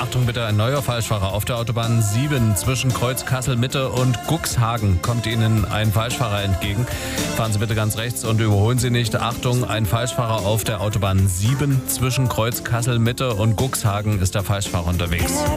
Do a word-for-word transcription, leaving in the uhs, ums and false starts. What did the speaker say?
Achtung bitte, ein neuer Falschfahrer auf der Autobahn sieben zwischen Kreuz Kassel-Mitte und Guxhagen kommt Ihnen ein Falschfahrer entgegen. Fahren Sie bitte ganz rechts und überholen Sie nicht. Achtung, ein Falschfahrer auf der Autobahn sieben zwischen Kreuz Kassel-Mitte und Guxhagen ist der Falschfahrer unterwegs.